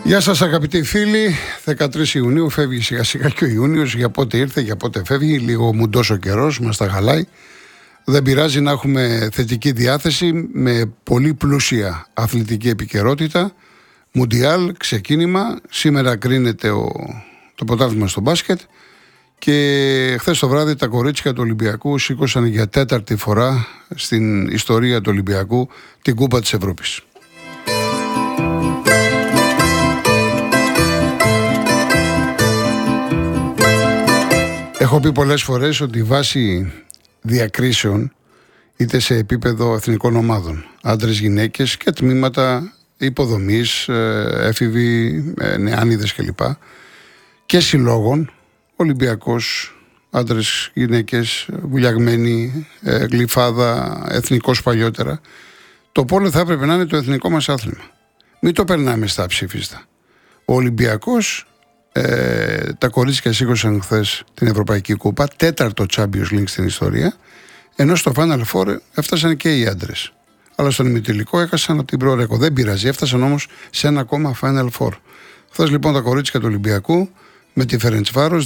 Γεια σας αγαπητοί φίλοι, 13 Ιουνίου φεύγει σιγά σιγά και ο Ιούνιος, για πότε ήρθε, για πότε φεύγει, λίγο μουντός ο καιρός, μας τα χαλάει. Δεν πειράζει να έχουμε θετική διάθεση με πολύ πλούσια αθλητική επικαιρότητα. Μουντιάλ, ξεκίνημα, σήμερα κρίνεται το πρωτάθλημα στο μπάσκετ και χθες το βράδυ τα κορίτσια του Ολυμπιακού σήκωσαν για τέταρτη φορά στην ιστορία του Ολυμπιακού την Κούπα της Ευρώπης. Έχω πει πολλές φορές ότι βάσει διακρίσεων, είτε σε επίπεδο εθνικών ομάδων, άντρες, γυναίκες και τμήματα υποδομής, έφηβοι, νεάνιδες κλπ. Και συλλόγων, Ολυμπιακός, άντρες, γυναίκες, βουλιαγμένοι, γλυφάδα, εθνικός παλιότερα. Το πόλο θα έπρεπε να είναι το εθνικό μας άθλημα. Μην το περνάμε στα αψήφιστα. Ο Ολυμπιακός, τα κορίτσια σήκωσαν χθες την Ευρωπαϊκή Κούπα, τέταρτο Champions League στην ιστορία, ενώ στο Final Four έφτασαν και οι άντρες. Αλλά στον ημιτελικό έχασαν από την προορέκο. Δεν πειράζει, έφτασαν όμως σε ένα ακόμα Final Four. Χθες λοιπόν τα κορίτσια του Ολυμπιακού με τη Φερεντσβάρος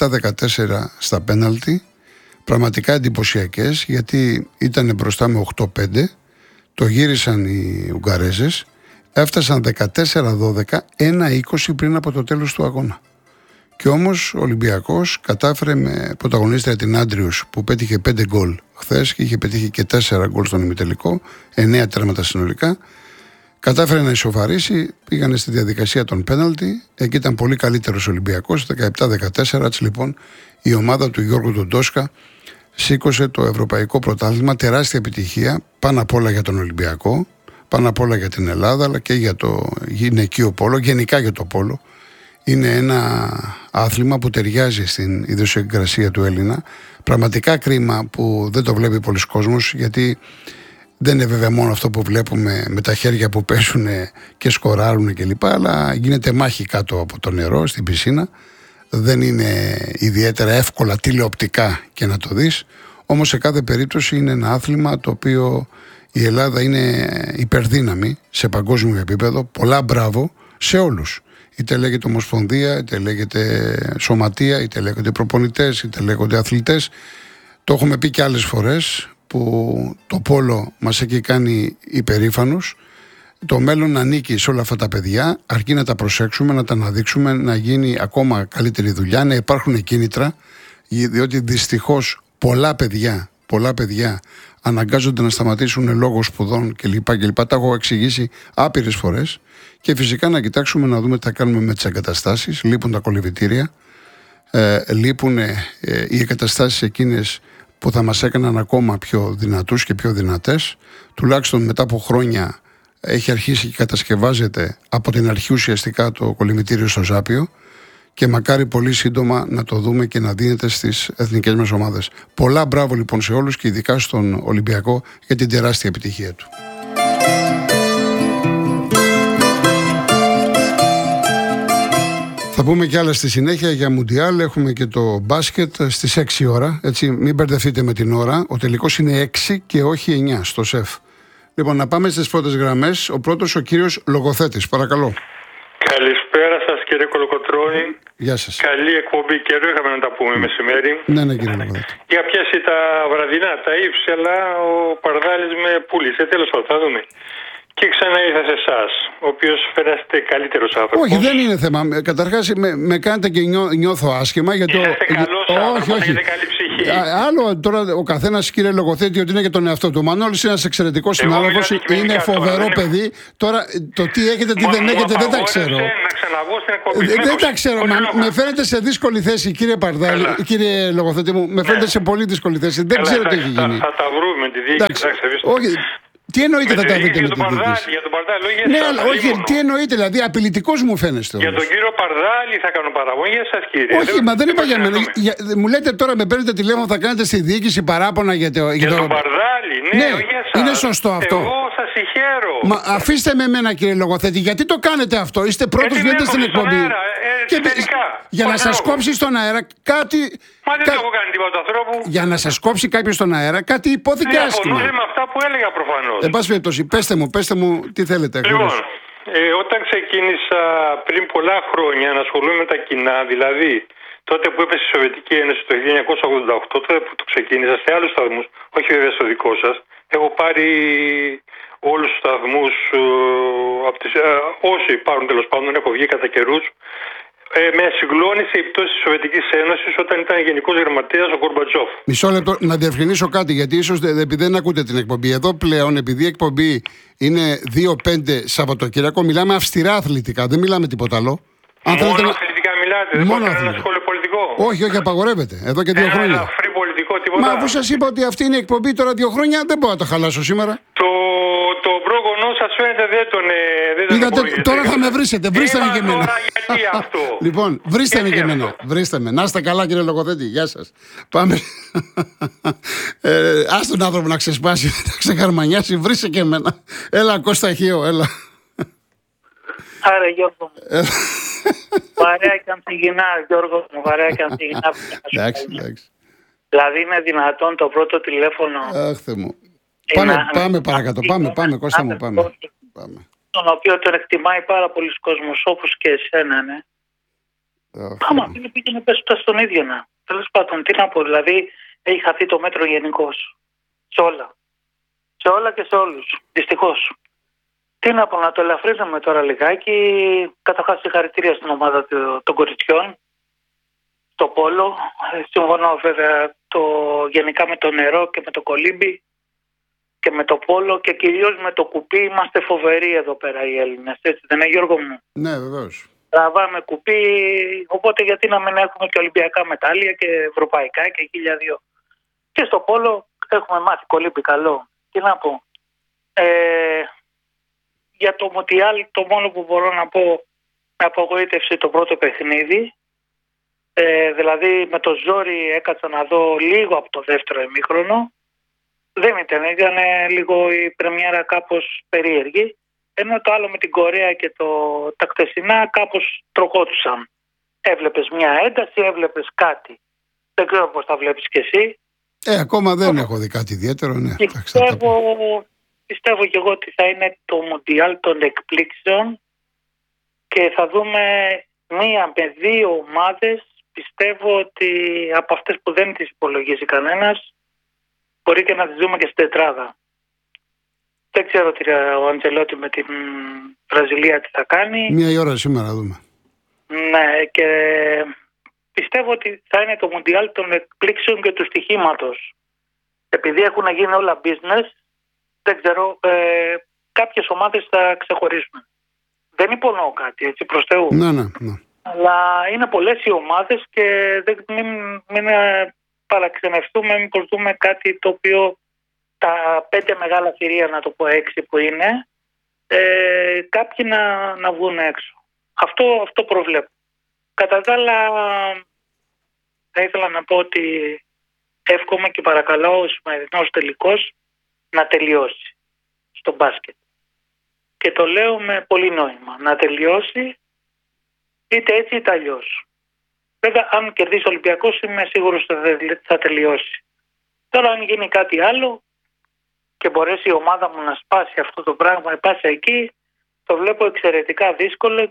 17-14 στα πέναλτι, πραγματικά εντυπωσιακές, γιατί ήταν μπροστά με 8-5, το γύρισαν οι Ουγγαρέζες. Έφτασαν 14-12, 1-20 πριν από το τέλος του αγώνα. Και όμως ο Ολυμπιακός κατάφερε με πρωταγωνίστρια την Άντριους που πέτυχε 5 γκολ χθες και είχε πετύχει και 4 γκολ στον ημιτελικό, 9 τέρματα συνολικά. Κατάφερε να ισοφαρίσει, πήγανε στη διαδικασία των πέναλτι. Εκεί ήταν πολύ καλύτερος ο Ολυμπιακός, 17-14. Έτσι λοιπόν η ομάδα του Γιώργου Ντοντόσκα σήκωσε το ευρωπαϊκό πρωτάθλημα, τεράστια επιτυχία πάνω απ' όλα για τον Ολυμπιακό. Πάνω απ' όλα για την Ελλάδα, αλλά και για το γυναικείο πόλο, γενικά για το πόλο. Είναι ένα άθλημα που ταιριάζει στην ιδιοσυγκρασία του Έλληνα. Πραγματικά κρίμα που δεν το βλέπει πολλοί κόσμος, γιατί δεν είναι βέβαια μόνο αυτό που βλέπουμε με τα χέρια που πέσουν και σκοράρουν κλπ. Αλλά γίνεται μάχη κάτω από το νερό, στην πισίνα. Δεν είναι ιδιαίτερα εύκολα τηλεοπτικά και να το δεις. Όμως σε κάθε περίπτωση είναι ένα άθλημα το οποίο η Ελλάδα είναι υπερδύναμη σε παγκόσμιο επίπεδο. Πολλά μπράβο σε όλους. Είτε λέγεται ομοσπονδία, είτε λέγεται σωματεία, είτε λέγονται προπονητές, είτε λέγονται αθλητές. Το έχουμε πει και άλλες φορές που το πόλο μας έχει κάνει υπερήφανους. Το μέλλον ανήκει σε όλα αυτά τα παιδιά, αρκεί να τα προσέξουμε, να τα αναδείξουμε, να γίνει ακόμα καλύτερη δουλειά, να υπάρχουν κίνητρα, διότι δυστυχώς πολλά παιδιά αναγκάζονται να σταματήσουν λόγω σπουδών κλπ. Τα έχω εξηγήσει άπειρες φορές. Και φυσικά να κοιτάξουμε να δούμε τι θα κάνουμε με τις εγκαταστάσεις. Λείπουν τα κολυβητήρια, λείπουν οι εγκαταστάσεις εκείνες που θα μας έκαναν ακόμα πιο δυνατούς και πιο δυνατές. Τουλάχιστον μετά από χρόνια έχει αρχίσει και κατασκευάζεται από την αρχή ουσιαστικά το κολυβητήριο στο Ζάπιο. Και μακάρι πολύ σύντομα να το δούμε και να δίνεται στις εθνικές μας ομάδες. Πολλά μπράβο λοιπόν σε όλους και ειδικά στον Ολυμπιακό για την τεράστια επιτυχία του. Θα πούμε κι άλλα στη συνέχεια για Μουντιάλ. Έχουμε και το μπάσκετ στις 6 ώρα. Έτσι, μην μπερδευτείτε με την ώρα. Ο τελικός είναι 6 και όχι 9 στο ΣΕΦ. Λοιπόν, να πάμε στις πρώτες γραμμές. Ο πρώτος ο κύριος Λογοθέτης. Παρακαλώ. Καλησπέρα σας κύριε Κολοκοτρώνη. Γεια σας. Καλή εκπομπή, καιρό είχαμε να τα πούμε μεσημέρι. Ναι, κύριε Λογοθέτη. Για πιάσει τα βραδινά, τα ύψη, αλλά ο Παρδάλης με πούλησε. Τέλος πάντων, θα δούμε. Και ξανά ήρθα σε εσάς, ο οποίος φαίνεστε καλύτερος άνθρωπος. Όχι, δεν είναι θέμα. Καταρχάς με κάνετε και νιώθω άσχημα. Γιατί είσαστε καλός άνθρωπος, έχετε καλή ψυχή. Άλλο τώρα ο καθένας, κύριε Λογοθέτη, ότι είναι για τον εαυτό του. Ο Μανώλης είναι ένας εξαιρετικός συνάδελφος, είναι φοβερό παιδί. Τώρα το τι έχετε, τι δεν έχετε, δεν τα ξέρω. Δεν τα ξέρω. Με φαίνεται σε δύσκολη θέση, κύριε Παρδάλη, κύριε Λογοθέτη μου. Με φαίνεται σε πολύ δύσκολη θέση. Δεν ξέρω τι έχει γίνει. Θα τα βρούμε τη διοίκηση. Τι εννοείται θα τα βρείτε με την διοίκηση? Για τον Παρδάλη, όχι. Ναι, αλλά όχι, τι εννοείται, δηλαδή απειλητικός μου φαίνεστε. Για τον κύριο Παρδάλη θα κάνω παραγωγή, για σας κύριε. Όχι, μα δεν είπα για μένα. Μου λέτε τώρα, με παίρνετε τηλέφωνο, θα κάνετε στη διοίκηση παράπονα για τον Παρδάλη, ναι, όχι για σας. Είναι σωστό αυτό. Εγώ σας συγχαίρω. Μα αφήστε με εμένα, κύριε Λογοθέτη, γιατί το κάνετε αυτό? Είστε πρώτος, βγαίνετε στην εκπομπή. Για να σας κόψει στον αέρα κάτι. Μα δεν έχω κάνει τίποτα ανθρώπου. Για να σας κόψει κάποιος στον αέρα, κάτι υπόθηκε άσχημα. Διαφωνούσε με αυτά που έλεγα προφανώς. Εν πάση περιπτώσει, πέστε μου τι θέλετε. Λοιπόν, Όταν ξεκίνησα πριν πολλά χρόνια να ασχολούμαι με τα κοινά, δηλαδή τότε που έπεσε η Σοβιετική Ένωση το 1988, τότε που το ξεκίνησα σε άλλους σταθμούς, όχι βέβαια στο δικό σας, έχω πάρει όλους τους σταθμούς, όσοι υπάρχουν τέλος πάντων, έχω βγει κατά καιρούς. Με συγκλώνησε η πτώση της Σοβιετικής Ένωσης όταν ήταν γενικός γραμματέας ο Γκορμπατσόφ. Μισό λεπτό να διευκρινίσω κάτι, γιατί ίσως επειδή δεν ακούτε την εκπομπή. Εδώ πλέον, επειδή η εκπομπή είναι 2-5 Σαββατοκύριακο, μιλάμε αυστηρά αθλητικά, δεν μιλάμε τίποτα άλλο. Μόνο αθλητικά μιλάτε, δεν μπορείτε να σχόλιο πολιτικό. Όχι, απαγορεύεται. Εδώ και 2 χρόνια. Ελαφρύ πολιτικό, τίποτα. Μα αφού σας είπα ότι αυτή είναι η εκπομπή τώρα 2 χρόνια, δεν μπορώ να το χαλάσω σήμερα. Το πρόγονό σας φαίνεται δεν τον είδατε, τώρα θα με βρίσετε. Βρίστε με και εμένα. Γιατί αυτό. Λοιπόν, βρίστε με και εμένα. Βρίστε με. Να είστε καλά, κύριε λογοθέτη. Γεια σας. Πάμε. Ας τον άνθρωπο να ξεσπάσει, να ξεχαρμανιάσει. Βρίστε και εμένα. Έλα, Κώστα Χίο, έλα. Άρα, Γιώργο μου. Βαρέα και ανθυγινά, Γιώργο μου. Βαρέα και ανθυγινά. Εντάξει. Δηλαδή είναι δυνατόν το πρώτο τηλέφωνο. Αχ, Θεέ μου. Πάμε παρακάτω. Πάμε, Κώστα μου, πάμε. Τον οποίο τον εκτιμάει πάρα πολλοί κόσμος, όπως και εσένα, ναι. Άμα πήγαινε πέσοντας στον ίδιο να. Τέλος πάντων, τι να πω, δηλαδή έχει χαθεί το μέτρο γενικώς. Σε όλα. Σε όλα και σε όλους. Δυστυχώς. Τι να πω, να το ελαφρύνουμε τώρα λιγάκι. Καταρχάς συγχαρητήρια στην ομάδα των κοριτσιών. Στο πόλο. Συμφωνώ βέβαια γενικά με το νερό και με το κολύμπι. Και με το πόλο και κυρίως με το κουπί είμαστε φοβεροί εδώ πέρα οι Έλληνες. Έτσι δεν είναι, Γιώργο μου? Ναι, βεβαίως. Τραβάμε κουπί, οπότε γιατί να μην έχουμε και ολυμπιακά μετάλλια και ευρωπαϊκά και 1002. Και στο πόλο έχουμε μάθει κολύμπι καλό. Τι να πω. Για το Μουντιάλ το μόνο που μπορώ να πω, με απογοήτευσε το πρώτο παιχνίδι. Δηλαδή με το ζόρι έκατσα να δω λίγο από το δεύτερο ημίχρονο. Δεν ήταν λίγο η πρεμιέρα κάπως περίεργη, ενώ το άλλο με την Κορέα και τα χτεσινά κάπως τροχόντουσαν. Έβλεπες μια ένταση, έβλεπες κάτι. Δεν ξέρω πώς τα βλέπεις κι εσύ. Ακόμα δεν έχω δει κάτι ιδιαίτερο, ναι. Πιστεύω και εγώ ότι θα είναι το Μουντιάλ των εκπλήξεων και θα δούμε 1 με 2 ομάδες. Πιστεύω ότι από αυτές που δεν τις υπολογίζει κανένας, μπορεί και να τις δούμε και στην τετράδα. Δεν ξέρω τι ο Αντζελότη με την Βραζιλία τι θα κάνει. 1 η ώρα σήμερα δούμε. Ναι, και πιστεύω ότι θα είναι το Μουντιάλ των εκπλήξεων και του στοιχήματος. Επειδή έχουν γίνει όλα business, δεν ξέρω, κάποιες ομάδες θα ξεχωρίσουν. Δεν υπονοώ κάτι, έτσι, προς Θεού. Ναι. Αλλά είναι πολλές οι ομάδες και μην παραξενευτούμε, μήπως δούμε κάτι το οποίο τα 5 μεγάλα θηρία, να το πω 6 που είναι, κάποιοι να βγουν έξω. Αυτό προβλέπω. Κατά τα άλλα, θα ήθελα να πω ότι εύχομαι και παρακαλώ ο σημερινός τελικός να τελειώσει στο μπάσκετ. Και το λέω με πολύ νόημα. Να τελειώσει είτε έτσι είτε αλλιώς. Βέβαια, αν κερδίσει ο Ολυμπιακός, είμαι σίγουρος ότι θα τελειώσει. Τώρα, αν γίνει κάτι άλλο και μπορέσει η ομάδα μου να σπάσει αυτό το πράγμα, να πάσει εκεί, το βλέπω εξαιρετικά δύσκολο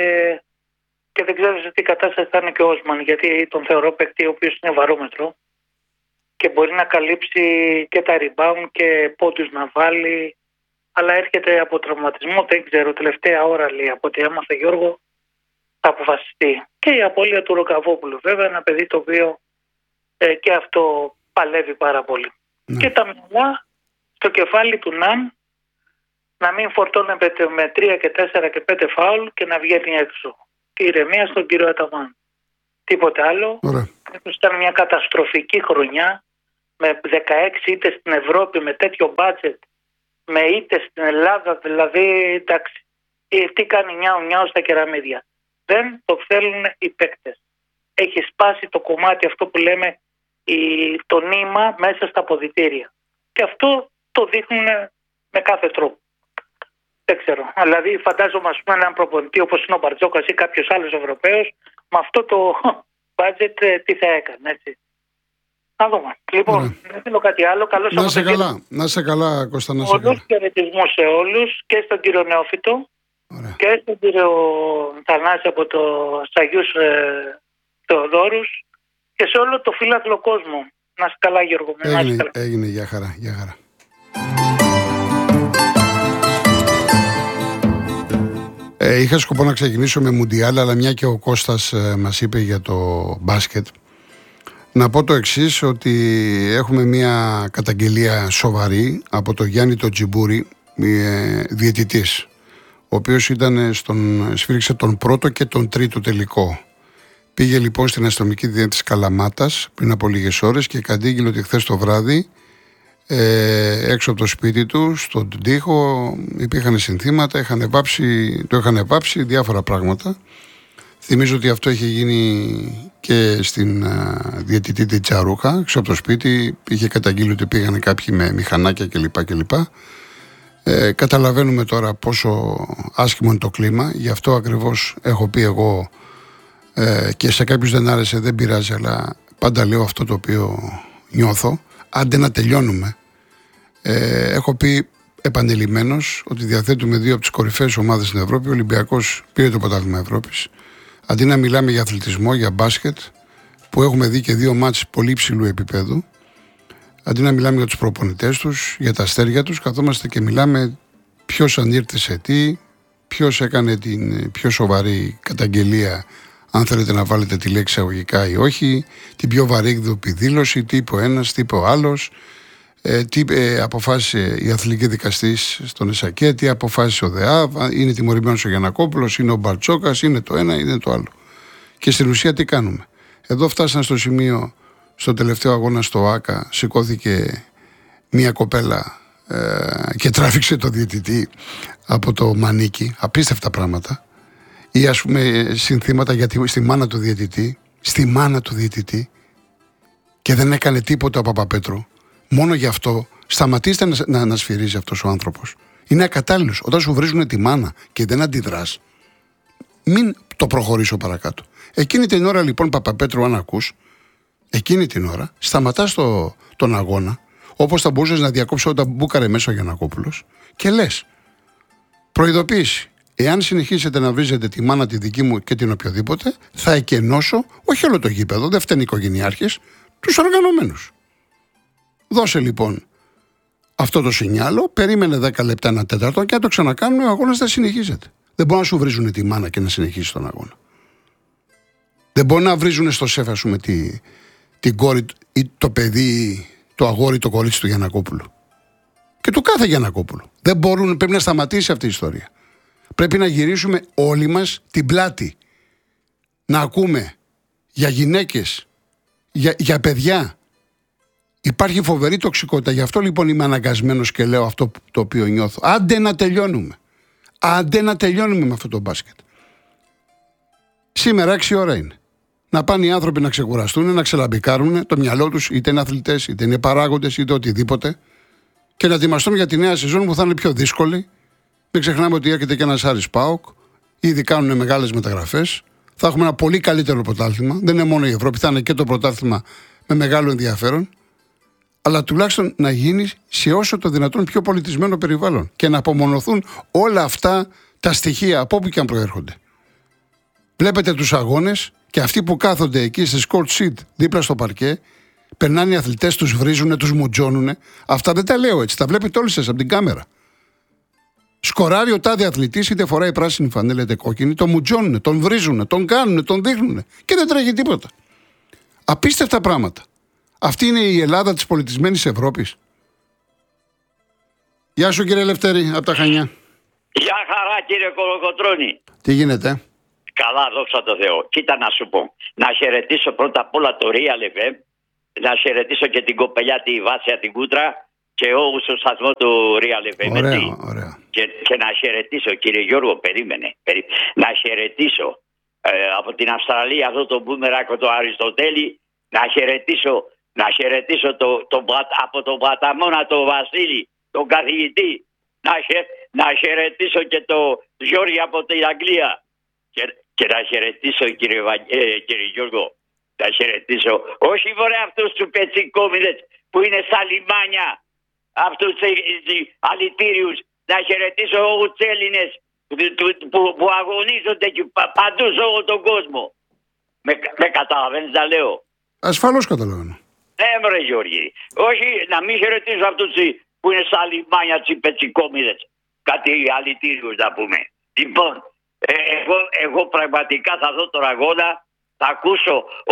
και δεν ξέρω σε τι κατάσταση θα είναι και ο Όσμαν, γιατί τον θεωρώ παίκτη ο οποίος είναι βαρόμετρο και μπορεί να καλύψει και τα rebound και πόντους να βάλει, αλλά έρχεται από τραυματισμό, δεν ξέρω, τελευταία ώρα λέει από ό,τι έμαθα, Γιώργο, θα αποφασιστεί. Και η απώλεια του Ροκαβόπουλου, βέβαια, ένα παιδί το οποίο και αυτό παλεύει πάρα πολύ. Ναι. Και τα μυαλά στο κεφάλι του να μην φορτώνεται με 3 και 4 και 5 φάουλ και να βγαίνει έξω. Και ηρεμία στον κύριο Αταμάν. Τίποτε άλλο. Ήταν μια καταστροφική χρονιά με 16 ήττες στην Ευρώπη, με τέτοιο μπάτζετ, με ήττες στην Ελλάδα, δηλαδή εντάξει. Τι κάνει νιάου στα κεραμίδια. Δεν το θέλουν οι παίκτες. Έχει σπάσει το κομμάτι αυτό που λέμε το νήμα μέσα στα αποδυτήρια. Και αυτό το δείχνουν με κάθε τρόπο. Δεν ξέρω. Δηλαδή φαντάζομαι έναν προπονητή όπως είναι ο Μπαρτζόκας ή κάποιος άλλος Ευρωπαίος με αυτό το μπάτζετ τι θα έκανε, έτσι. Να δούμε. Λοιπόν, δεν θέλω κάτι άλλο. Καλώς να σε καλά, Κώστα, να σε καλά. Πολλούς χαιρετισμούς σε όλους και στον κύριο Νεόφυτο. Ωραία. Και στον κύριο Θανάση από το Αγίους Θεοδόρους και σε όλο το φίλαθλο κόσμο. Να είσαι καλά, Γιώργο. Έγινε, για χαρά, για χαρά. Είχα σκοπό να ξεκινήσω με Μουντιάλ, αλλά μια και ο Κώστας μας είπε για το μπάσκετ, να πω το εξής, ότι έχουμε μια καταγγελία σοβαρή από τον Γιάννη τον Τζιμπούρη, διαιτητής, ο οποίος σφύριξε τον πρώτο και τον τρίτο τελικό. Πήγε λοιπόν στην αστυνομική διεύθυνση της Καλαμάτας πριν από λίγες ώρες και κατήγγειλε ότι χθες το βράδυ έξω από το σπίτι του, στον τοίχο, υπήρχαν συνθήματα, το είχαν βάψει διάφορα πράγματα. Θυμίζω ότι αυτό είχε γίνει και στην διαιτητή τη Τσαρούχα, έξω από το σπίτι, είχε καταγγείλει ότι πήγαν κάποιοι με μηχανάκια κλπ. Καταλαβαίνουμε τώρα πόσο άσχημο είναι το κλίμα, γι' αυτό ακριβώς έχω πει εγώ και σε κάποιους δεν άρεσε, δεν πειράζει, αλλά πάντα λέω αυτό το οποίο νιώθω. Άντε να τελειώνουμε. Έχω πει επανειλημμένος ότι διαθέτουμε δύο από τις κορυφαίες ομάδες στην Ευρώπη. Ο Ολυμπιακός πήρε το πρωτάθλημα Ευρώπης. Αντί να μιλάμε για αθλητισμό, για μπάσκετ, που έχουμε δει και δύο μάτς πολύ υψηλού επίπεδου, αντί να μιλάμε για τους προπονητές τους, για τα αστέρια τους, καθόμαστε και μιλάμε ποιος ανήρτησε τι, ποιος έκανε την πιο σοβαρή καταγγελία, αν θέλετε να βάλετε τη λέξη αγωγικά ή όχι, την πιο βαρύγδουπη δήλωση, τι είπε ο ένας, τι είπε ο άλλος, τι αποφάσισε η αθλητική δικαστής στον ΕΣΑΚΕ, τι αποφάσισε ο ΔΕΑΒ, είναι τιμωρημένος ο Γιαννακόπουλος, είναι ο Μπαρτσόκας, είναι το ένα, είναι το άλλο. Και στην ουσία τι κάνουμε? Εδώ φτάσαν στο σημείο, στο τελευταίο αγώνα στο ΆΚΑ, σηκώθηκε μια κοπέλα και τράβηξε το διαιτητή από το μανίκι, απίστευτα πράγματα. Ή ας πούμε συνθήματα στη μάνα του διαιτητή, και δεν έκανε τίποτα ο Παπαπέτρου. Μόνο γι' αυτό σταματήστε να σφυρίζει αυτός ο άνθρωπος. Είναι ακατάλληλος. Όταν σου βρίζουν τη μάνα και δεν αντιδράς, μην το προχωρήσω παρακάτω. Εκείνη την ώρα λοιπόν, Παπαπέτρου, αν ακούς, εκείνη την ώρα σταματάς τον αγώνα, όπως θα μπορούσες να διακόψεις όταν μπούκαρε μέσα ο Γιαννακόπουλος, και λες, προειδοποίηση. Εάν συνεχίσετε να βρίζετε τη μάνα τη δική μου και την οποιοδήποτε, θα εκενώσω όχι όλο το γήπεδο, δεν φταίνει οι οικογενειάρχες, τους οργανωμένους. Δώσε λοιπόν αυτό το σινιάλο, περίμενε 10 λεπτά, ένα τέταρτο, και αν το ξανακάνουμε, ο αγώνας θα συνεχίζεται. Δεν μπορεί να σου βρίζουν τη μάνα και να συνεχίσει τον αγώνα. Δεν μπορεί να βρίζουν στο σεφ, ας πούμε, την κόρη ή το παιδί, το αγόρι, το κορίτσι του Γιαννακόπουλου. Και του κάθε Γιαννακόπουλου. Δεν μπορούν, πρέπει να σταματήσει αυτή η ιστορία. Πρέπει να γυρίσουμε όλοι μας την πλάτη. Να ακούμε για γυναίκες, για παιδιά. Υπάρχει φοβερή τοξικότητα. Γι' αυτό λοιπόν είμαι αναγκασμένος και λέω αυτό το οποίο νιώθω. Άντε να τελειώνουμε. Άντε να τελειώνουμε με αυτό το μπάσκετ. Σήμερα 6 ώρα είναι. Να πάνε οι άνθρωποι να ξεκουραστούν, να ξελαμπικάρουν το μυαλό τους, είτε είναι αθλητές, είτε είναι παράγοντες, είτε οτιδήποτε, και να ετοιμαστούν για τη νέα σεζόν που θα είναι πιο δύσκολη. Μην ξεχνάμε ότι έρχεται και ένας Άρης ΠΑΟΚ. Ήδη κάνουν μεγάλες μεταγραφές. Θα έχουμε ένα πολύ καλύτερο πρωτάθλημα. Δεν είναι μόνο η Ευρώπη, θα είναι και το πρωτάθλημα με μεγάλο ενδιαφέρον. Αλλά τουλάχιστον να γίνει σε όσο το δυνατόν πιο πολιτισμένο περιβάλλον και να απομονωθούν όλα αυτά τα στοιχεία από όπου και αν προέρχονται. Βλέπετε τους αγώνες και αυτοί που κάθονται εκεί στη court seat δίπλα στο παρκέ, περνάνε οι αθλητές, τους βρίζουν, τους μουτζώνουνε. Αυτά δεν τα λέω έτσι, τα βλέπετε όλοι σας από την κάμερα. Σκοράρει ο τάδε αθλητής, είτε φοράει πράσινη φανέλα είτε κόκκινη, τον μουτζώνουνε, τον βρίζουνε, τον κάνουνε, τον δείχνουνε και δεν τρέχει τίποτα. Απίστευτα πράγματα. Αυτή είναι η Ελλάδα της πολιτισμένης Ευρώπης. Γεια σου κύριε Λευτέρη, από τα Χανιά. Γεια χαρά κύριε Κολοκοτρώνη. Τι γίνεται? Καλά, δόξα τω Θεώ. Κοίτα να σου πω. Να χαιρετήσω πρώτα απ' όλα το Real FM. Να χαιρετήσω και την κοπελιά τη Βάσια την Κούτρα και όλους τους σασμό του Real FM. Ωραία, ωραία. Και να χαιρετήσω, κύριε Γιώργο, περίμενε. Να χαιρετήσω από την Αυστραλία αυτό το μπούμερακο το Αριστοτέλη. Να χαιρετήσω από τον Παταμόνα τον Βασίλη, τον καθηγητή. Να χαιρετήσω και τον Γιώργη από την Αγγλία. Και να χαιρετήσω, κύριε Γιώργο, να χαιρετήσω όχι μωρέ αυτούς τους πετσικόμιδες που είναι στα λιμάνια, αυτούς τους αλητήριους. Να χαιρετήσω όλους τους Έλληνες που αγωνίζονται εκεί παντού σε όλο τον κόσμο. Με καταλαβαίνεις να λέω? Ασφαλώς καταλαβαίνω. Μωρέ Γιώργη. Όχι να μην χαιρετήσω αυτούς που είναι σαν λιμάνια τσιπετσικόμιδες. Κάτι αλητήριους να πούμε. Λοιπόν, εγώ πραγματικά θα δω τον αγώνα, θα ακούσω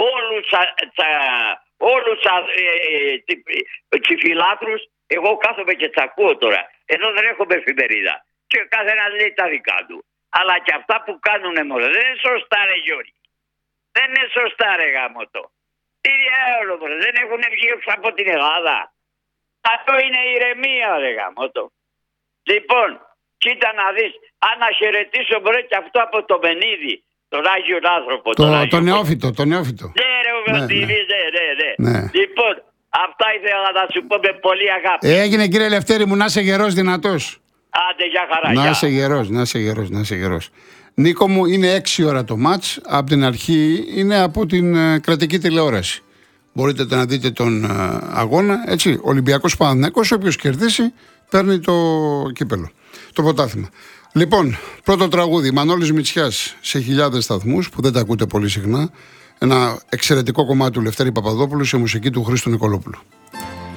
όλους τσιφιλάτρους. Εγώ κάθομαι και τσακούω τώρα. Εδώ δεν έχουμε εφημερίδα. Και καθένας λέει τα δικά του. Αλλά και αυτά που κάνουνε μωρέ, δεν είναι σωστά ρε Γιώργη. Δεν είναι σωστά ρε γαμώτο. Τι διάολο μωρέ, δεν έχουν βγει έξω από την Ελλάδα. Αυτό είναι ηρεμία ρε γαμώτο. Λοιπόν, κοίτα να δεις, αν να χαιρετήσω μπορεί και αυτό από το Μενίδη, τον Άγιο άνθρωπο. Το νεόφυτο. Ναι ρε ναι. Λοιπόν, αυτά ήθελα να σου πω με πολύ αγάπη. Έγινε κύριε Λευτέρη μου, να είσαι γερός δυνατός. Άντε για χαρά. Να είσαι γερός. Νίκο μου, είναι 6 ώρα το μάτς. Από την αρχή είναι από την κρατική τηλεόραση. Μπορείτε να δείτε τον αγώνα. Έτσι, Ολυμπιακός Παναθηναϊκός, όποιος κερδίσει παίρνει το κύπελο, το πρωτάθλημα. Λοιπόν, πρώτο τραγούδι, Μανώλης Μητσιάς σε χιλιάδες σταθμούς, που δεν τα ακούτε πολύ συχνά. Ένα εξαιρετικό κομμάτι του Λευτέρη Παπαδόπουλου σε μουσική του Χρήστου Νικολόπουλου.